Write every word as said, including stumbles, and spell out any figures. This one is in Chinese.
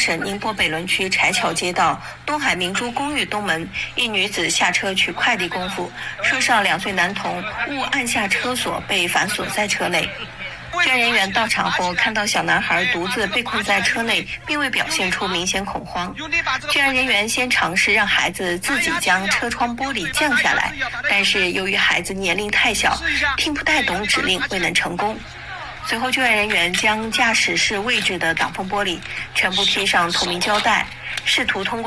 省宁波北仑区柴桥街道东海明珠公寓东门，一女子下车取快递功夫，车上两岁男童误按下车锁，被反锁在车内。救援人员到场后，看到小男孩独自被困在车内，并未表现出明显恐慌。救援人员先尝试让孩子自己将车窗玻璃降下来，但是由于孩子年龄太小，听不太懂指令，未能成功。随后，救援人员将驾驶室位置的挡风玻璃全部贴上透明胶带，试图通过